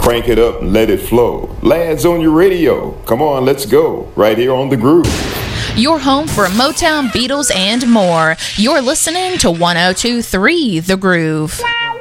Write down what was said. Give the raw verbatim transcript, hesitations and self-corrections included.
Crank it up and let it flow. Lads on your radio. Come on, let's go. Right here on The Groove. Your home for Motown, Beatles, and more. You're listening to one oh two point three The Groove.